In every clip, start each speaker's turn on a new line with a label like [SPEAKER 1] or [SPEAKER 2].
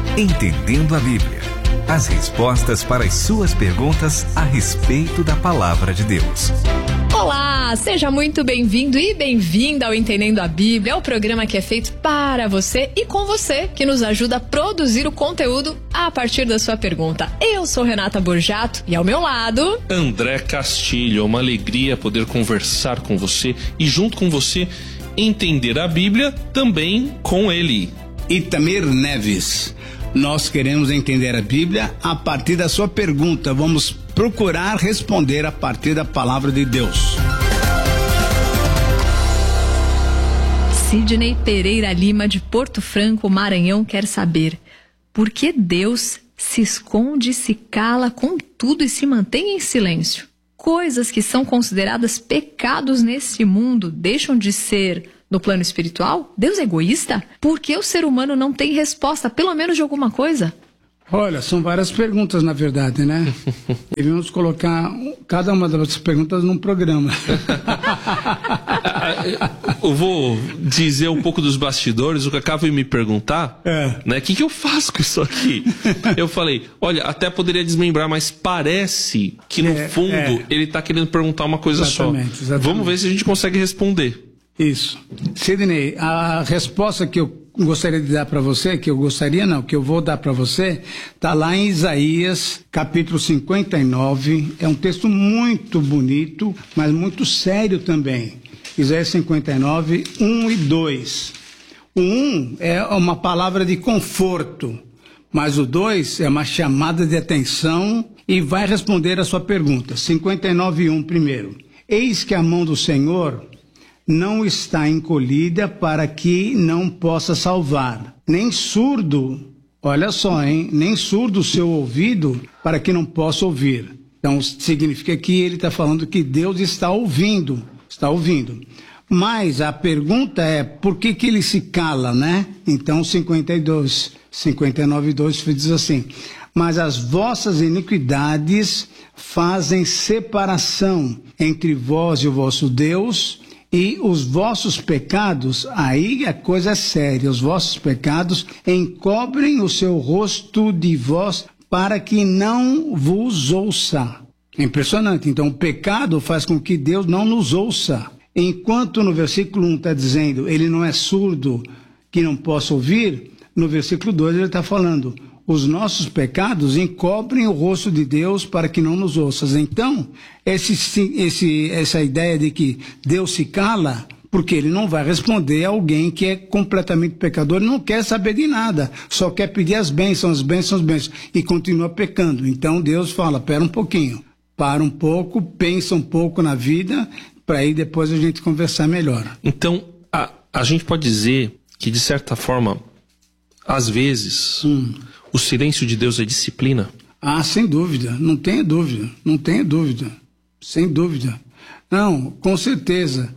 [SPEAKER 1] Entendendo a Bíblia. As respostas para as suas perguntas a respeito da Palavra de Deus.
[SPEAKER 2] Olá, seja muito bem-vindo e bem-vinda ao Entendendo a Bíblia. É o programa que é feito para você e com você, que nos ajuda a produzir o conteúdo a partir da sua pergunta. Eu sou Renata Borjato e ao meu lado...
[SPEAKER 3] André Castilho. É uma alegria poder conversar com você e junto com você entender a Bíblia também com ele.
[SPEAKER 4] Itamir Neves. Nós queremos entender a Bíblia a partir da sua pergunta. Vamos procurar responder a partir da Palavra de Deus.
[SPEAKER 2] Sidney Pereira Lima, de Porto Franco, Maranhão, quer saber: por que Deus se esconde, se cala com tudo e se mantém em silêncio? Coisas que são consideradas pecados nesse mundo deixam de ser no plano espiritual? Deus é egoísta? Por que o ser humano não tem resposta, pelo menos de alguma coisa?
[SPEAKER 5] Olha, são várias perguntas, na verdade, né? Devemos colocar cada uma das perguntas num programa.
[SPEAKER 3] Eu vou dizer um pouco dos bastidores. O Cacá veio me perguntar, né? O que eu faço com isso aqui? Eu falei, olha, até poderia desmembrar, mas parece que no fundo ele está querendo perguntar uma coisa
[SPEAKER 5] Exatamente.
[SPEAKER 3] Vamos ver se a gente consegue responder.
[SPEAKER 5] Isso. Sidney, a resposta que eu gostaria de dar para você, que eu vou dar para você, está lá em Isaías, capítulo 59. É um texto muito bonito, mas muito sério também. Isaías 59, 1 e 2. O 1 é uma palavra de conforto, mas o 2 é uma chamada de atenção e vai responder a sua pergunta. 59, 1 primeiro. Eis que a mão do Senhor não está encolhida para que não possa salvar, nem surdo, olha só, nem surdo o seu ouvido para que não possa ouvir. Então significa que ele está falando que Deus está ouvindo. Mas a pergunta é, por que ele se cala, né? Então 59, 2 diz assim: mas as vossas iniquidades fazem separação entre vós e o vosso Deus, e os vossos pecados, aí a coisa é séria, os vossos pecados encobrem o seu rosto de vós para que não vos ouça. É impressionante. Então o pecado faz com que Deus não nos ouça. Enquanto no versículo 1 está dizendo, ele não é surdo que não possa ouvir, no versículo 2 ele está falando, os nossos pecados encobrem o rosto de Deus para que não nos ouças. Então, essa ideia de que Deus se cala, porque ele não vai responder a alguém que é completamente pecador e não quer saber de nada, só quer pedir as bênçãos, e continua pecando. Então Deus fala, pera um pouquinho, para um pouco, pensa um pouco na vida, para aí depois a gente conversar melhor.
[SPEAKER 3] Então, a gente pode dizer que, de certa forma, às vezes... O silêncio de Deus é disciplina?
[SPEAKER 5] Ah, sem dúvida, não tenha dúvida, sem dúvida. Não, com certeza.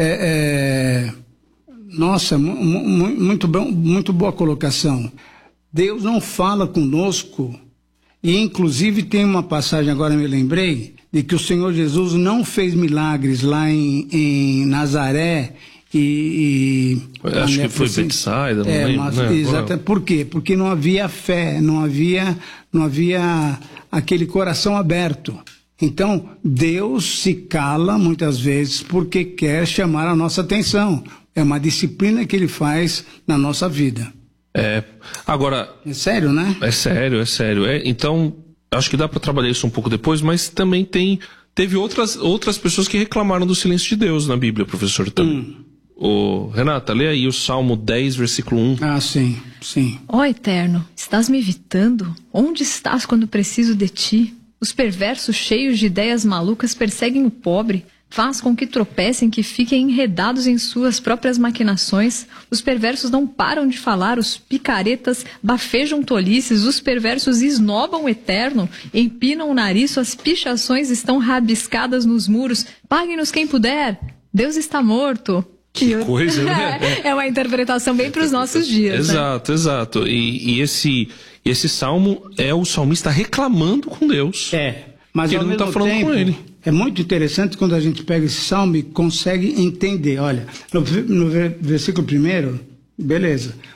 [SPEAKER 5] Nossa, muito bom, muito boa colocação. Deus não fala conosco, e inclusive tem uma passagem, agora me lembrei, de que o Senhor Jesus não fez milagres lá em Nazaré,
[SPEAKER 3] acho que foi Betsaida, não lembro, né?
[SPEAKER 5] Exato. Por quê? Porque não havia fé, não havia aquele coração aberto. Então, Deus se cala muitas vezes porque quer chamar a nossa atenção. É uma disciplina que ele faz na nossa vida.
[SPEAKER 3] Agora...
[SPEAKER 5] É sério, né?
[SPEAKER 3] É sério. Então, acho que dá para trabalhar isso um pouco depois, mas também teve outras pessoas que reclamaram do silêncio de Deus na Bíblia, professor. Renata, lê aí o Salmo 10, versículo 1.
[SPEAKER 5] Ah, sim.
[SPEAKER 2] Ó Eterno, estás me evitando? Onde estás quando preciso de ti? Os perversos cheios de ideias malucas perseguem o pobre. Faz com que tropecem, que fiquem enredados em suas próprias maquinações. Os perversos não param de falar, os picaretas bafejam tolices, os perversos esnobam o Eterno, empinam o nariz, suas pichações estão rabiscadas nos muros. Pague-nos quem puder, Deus está morto.
[SPEAKER 3] Que coisa, né?
[SPEAKER 2] É uma interpretação bem para os nossos dias.
[SPEAKER 3] Exato. E esse salmo é o salmista reclamando com Deus.
[SPEAKER 5] Mas
[SPEAKER 3] ele não está falando com ele.
[SPEAKER 5] É muito interessante quando a gente pega esse salmo e consegue entender. Olha, no versículo 1, beleza.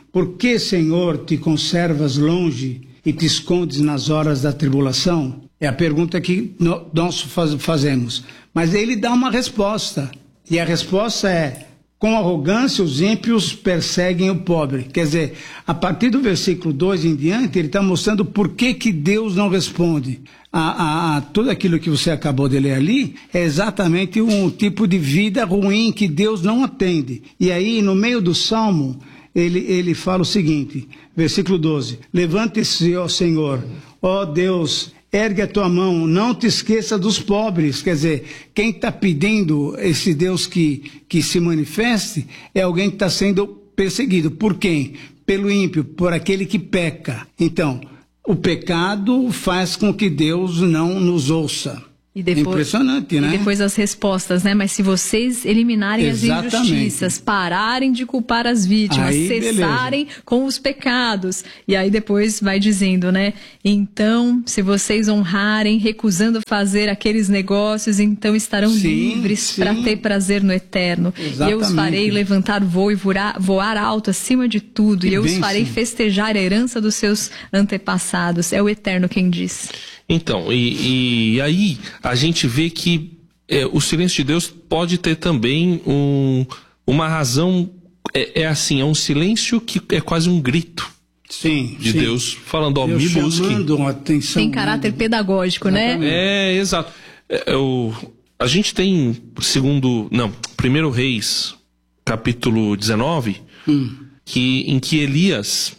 [SPEAKER 5] Por que, Senhor, te conservas longe e te escondes nas horas da tribulação? É a pergunta que nós fazemos. Mas ele dá uma resposta. E a resposta é: com arrogância os ímpios perseguem o pobre. Quer dizer, a partir do versículo 2 em diante, ele está mostrando por que Deus não responde. Tudo aquilo que você acabou de ler ali é exatamente um tipo de vida ruim que Deus não atende. E aí, no meio do Salmo, ele fala o seguinte, versículo 12: levante-se, ó Senhor, ó Deus, ergue a tua mão, não te esqueça dos pobres. Quer dizer, quem está pedindo esse Deus que se manifeste é alguém que está sendo perseguido. Por quem? Pelo ímpio, por aquele que peca. Então, o pecado faz com que Deus não nos ouça.
[SPEAKER 2] E depois,
[SPEAKER 5] impressionante, né?
[SPEAKER 2] E depois as respostas, né? Mas se vocês eliminarem
[SPEAKER 5] Exatamente.
[SPEAKER 2] as injustiças, pararem de culpar as vítimas,
[SPEAKER 5] aí,
[SPEAKER 2] cessarem com os pecados. E aí depois vai dizendo, né? Então, se vocês honrarem, recusando fazer aqueles negócios, então estarão livres para ter prazer no eterno.
[SPEAKER 5] Exatamente.
[SPEAKER 2] E eu os farei levantar voo e voar alto acima de tudo. E eu os farei festejar a herança dos seus antepassados. É o Eterno quem diz.
[SPEAKER 3] Então, e aí a gente vê que o silêncio de Deus pode ter também uma razão, assim, é um silêncio que é quase um grito de Deus, falando,
[SPEAKER 5] Deus
[SPEAKER 3] me busque.
[SPEAKER 5] Atenção,
[SPEAKER 2] tem caráter pedagógico, né?
[SPEAKER 3] Exato. A gente tem, 1 Reis, capítulo 19, em que Elias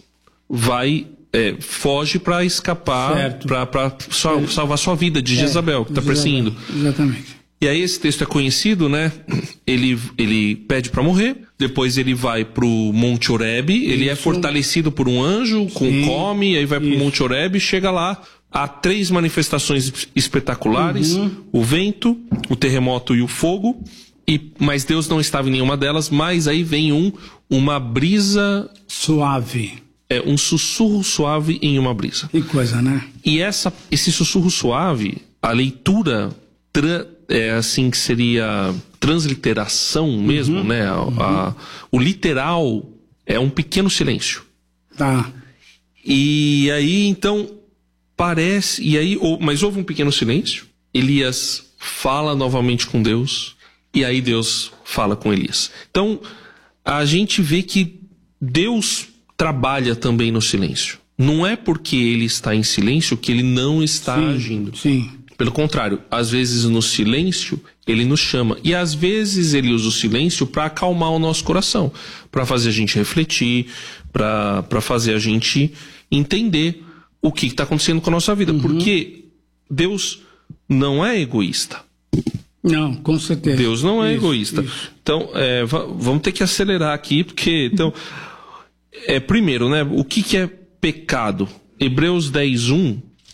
[SPEAKER 3] foge para escapar, para salvar sua vida de Jezabel, que está perseguindo.
[SPEAKER 5] Exatamente.
[SPEAKER 3] E aí esse texto é conhecido, né? Ele pede para morrer, depois ele vai pro Monte Horebe, ele é fortalecido por um anjo, come, aí vai pro Monte Horebe, chega lá, há 3 manifestações espetaculares, o vento, o terremoto e o fogo, mas Deus não estava em nenhuma delas, mas aí vem uma brisa
[SPEAKER 5] suave.
[SPEAKER 3] Um sussurro suave em uma brisa.
[SPEAKER 5] Que coisa, né?
[SPEAKER 3] E esse sussurro suave, a leitura assim que seria transliteração mesmo, né? O literal é um pequeno silêncio.
[SPEAKER 5] Tá.
[SPEAKER 3] E aí, então, parece... mas houve um pequeno silêncio. Elias fala novamente com Deus. E aí Deus fala com Elias. Então, a gente vê que Deus trabalha também no silêncio. Não é porque ele está em silêncio que ele não está agindo.
[SPEAKER 5] Sim.
[SPEAKER 3] Pelo contrário, às vezes no silêncio ele nos chama. E às vezes ele usa o silêncio para acalmar o nosso coração, para fazer a gente refletir, para fazer a gente entender o que está acontecendo com a nossa vida. Porque Deus não é egoísta.
[SPEAKER 5] Não, com certeza.
[SPEAKER 3] Deus não é egoísta. Isso. Então, vamos ter que acelerar aqui, porque... Então, primeiro, né, o que é pecado? Hebreus 10:1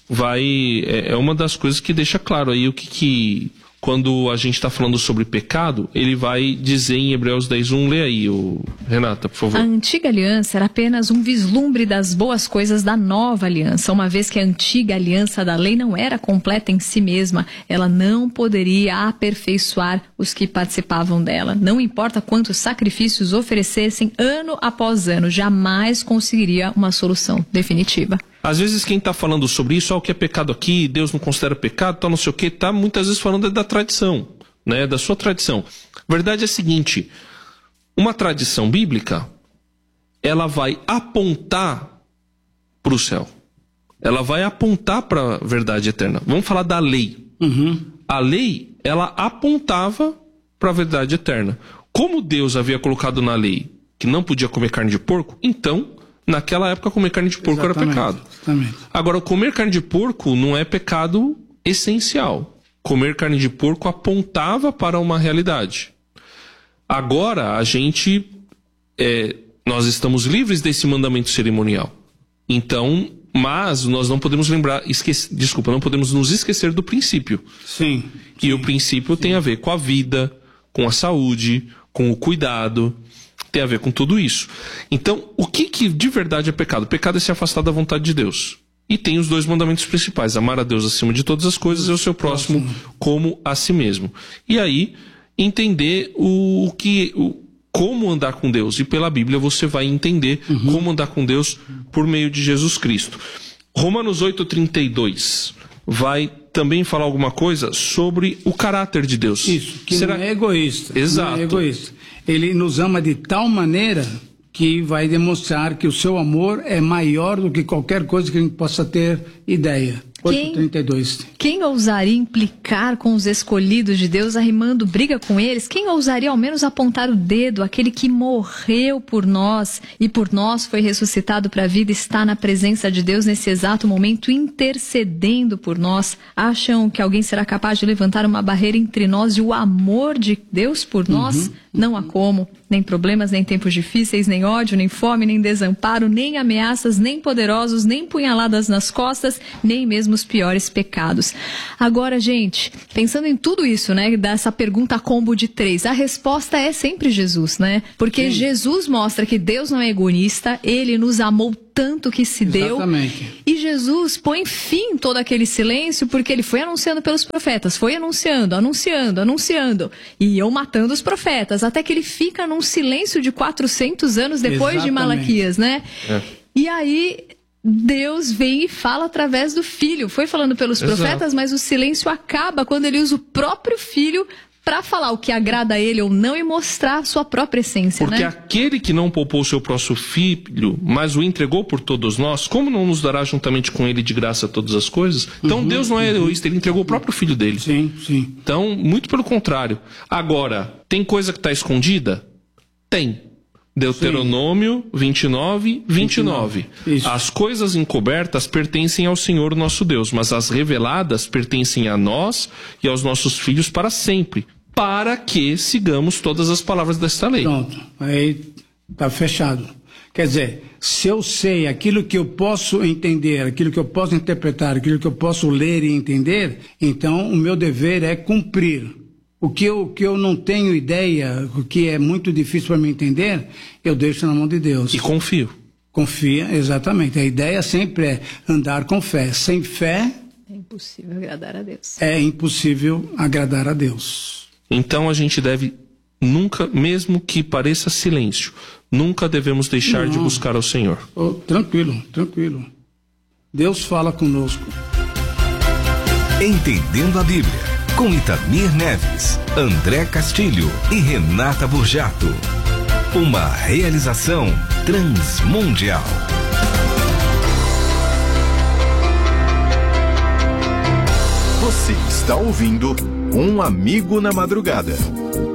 [SPEAKER 3] é uma das coisas que deixa claro aí o que quando a gente está falando sobre pecado, ele vai dizer em Hebreus 10:1, lê aí, Renata, por favor.
[SPEAKER 2] A antiga aliança era apenas um vislumbre das boas coisas da nova aliança, uma vez que a antiga aliança da lei não era completa em si mesma, ela não poderia aperfeiçoar os que participavam dela. Não importa quantos sacrifícios oferecessem ano após ano, jamais conseguiria uma solução definitiva.
[SPEAKER 3] Às vezes quem está falando sobre isso, o que é pecado aqui, Deus não considera pecado, tal, não sei o que, está muitas vezes falando da tradição, né, da sua tradição. A verdade é a seguinte, uma tradição bíblica, ela vai apontar para o céu. Ela vai apontar para a verdade eterna. Vamos falar da lei. A lei, ela apontava para a verdade eterna. Como Deus havia colocado na lei que não podia comer carne de porco, então... Naquela época, comer carne de porco era pecado.
[SPEAKER 5] Exatamente.
[SPEAKER 3] Agora, comer carne de porco não é pecado essencial. Comer carne de porco apontava para uma realidade. Agora, nós estamos livres desse mandamento cerimonial. Então, mas nós não podemos não podemos nos esquecer do princípio.
[SPEAKER 5] Sim.
[SPEAKER 3] E o princípio tem a ver com a vida, com a saúde, com o cuidado... Tem a ver com tudo isso. Então, o que de verdade é pecado? O pecado é se afastar da vontade de Deus. E tem os 2 mandamentos principais. Amar a Deus acima de todas as coisas e o seu próximo como a si mesmo. E aí, entender como andar com Deus. E pela Bíblia você vai entender como andar com Deus por meio de Jesus Cristo. Romanos 8:32 vai também falar alguma coisa sobre o caráter de Deus.
[SPEAKER 5] Isso, que não é egoísta.
[SPEAKER 3] Exato.
[SPEAKER 5] Não é egoísta. Ele nos ama de tal maneira que vai demonstrar que o seu amor é maior do que qualquer coisa que a gente possa ter ideia. 8:32.
[SPEAKER 2] Quem ousaria implicar com os escolhidos de Deus, arrimando briga com eles? Quem ousaria ao menos apontar o dedo? Aquele que morreu por nós e por nós foi ressuscitado para a vida, está na presença de Deus nesse exato momento, intercedendo por nós. Acham que alguém será capaz de levantar uma barreira entre nós e o amor de Deus por nós? Não há como. Nem problemas, nem tempos difíceis, nem ódio, nem fome, nem desamparo, nem ameaças, nem poderosos, nem punhaladas nas costas, nem mesmo os piores pecados. Agora, gente, pensando em tudo isso, né, dessa pergunta combo de 3, a resposta é sempre Jesus, né? Porque Jesus mostra que Deus não é egoísta, Ele nos amou tanto que se deu.
[SPEAKER 5] Exatamente.
[SPEAKER 2] E Jesus põe fim em todo aquele silêncio porque ele foi anunciando pelos profetas, foi anunciando, e iam matando os profetas, até que ele fica num silêncio de 400 anos depois de Malaquias, né? E aí Deus vem e fala através do Filho. Foi falando pelos profetas, mas o silêncio acaba quando ele usa o próprio Filho para falar o que agrada a ele ou não e mostrar a sua própria essência,
[SPEAKER 3] porque
[SPEAKER 2] né?
[SPEAKER 3] aquele que não poupou seu próprio filho, mas o entregou por todos nós, como não nos dará juntamente com ele de graça todas as coisas? Então Deus não é egoísta, ele entregou o próprio filho dele.
[SPEAKER 5] Sim.
[SPEAKER 3] Então, muito pelo contrário. Agora, tem coisa que está escondida? Tem. Deuteronômio 29:29. As coisas encobertas pertencem ao Senhor nosso Deus, mas as reveladas pertencem a nós e aos nossos filhos para sempre, para que sigamos todas as palavras desta lei.
[SPEAKER 5] Pronto, aí está fechado. Quer dizer, se eu sei aquilo que eu posso entender, aquilo que eu posso interpretar, aquilo que eu posso ler e entender, então o meu dever é cumprir. O que eu não tenho ideia, o que é muito difícil para mim entender, eu deixo na mão de Deus.
[SPEAKER 3] E confio.
[SPEAKER 5] Confia, exatamente. A ideia sempre é andar com fé. Sem fé...
[SPEAKER 2] É impossível agradar a Deus.
[SPEAKER 5] É impossível agradar a Deus.
[SPEAKER 3] Então a gente deve nunca, mesmo que pareça silêncio, nunca devemos deixar de buscar ao Senhor.
[SPEAKER 5] Tranquilo. Deus fala conosco.
[SPEAKER 1] Entendendo a Bíblia, com Itamir Neves, André Castilho e Renata Burjato. Uma realização Transmundial.
[SPEAKER 6] Você está ouvindo Um Amigo na Madrugada.